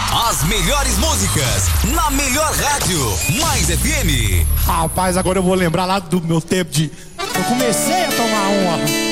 As melhores músicas na melhor rádio, Mais FM. Rapaz, agora eu vou lembrar lá do meu tempo de... Eu comecei a tomar uma.